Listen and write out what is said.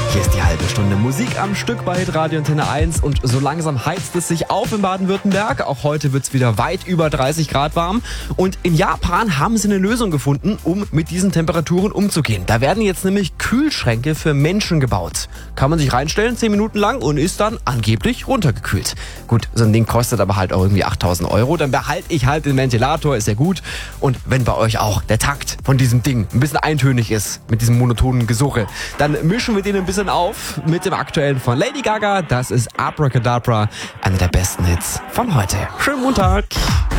Hier ist die halbe Stunde Musik am Stück bei Radio Antenne 1 und so langsam heizt es sich auf in Baden-Württemberg. Auch heute wird es wieder weit über 30 Grad warm. Und in Japan haben sie eine Lösung gefunden, um mit diesen Temperaturen umzugehen. Da werden jetzt nämlich Kühlschränke für Menschen gebaut. Kann man sich reinstellen, 10 Minuten lang und ist dann angeblich runtergekühlt. Gut, so ein Ding kostet aber halt auch irgendwie 8.000 €. Dann behalte ich halt den Ventilator, ist ja gut. Und wenn bei euch auch der Takt von diesem Ding ein bisschen eintönig ist, mit diesem monotonen Gesurre, dann mischen wir den ein bisschen auf mit dem aktuellen von Lady Gaga. Das ist Abracadabra, einer der besten Hits von heute. Schönen Montag.